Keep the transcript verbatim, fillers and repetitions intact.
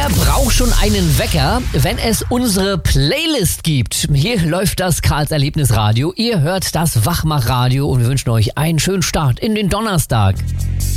Wer braucht schon einen Wecker, wenn es unsere Playlist gibt? Hier läuft das Karls Erlebnisradio. Ihr hört das Wachmachradio und wir wünschen euch einen schönen Start in den Donnerstag.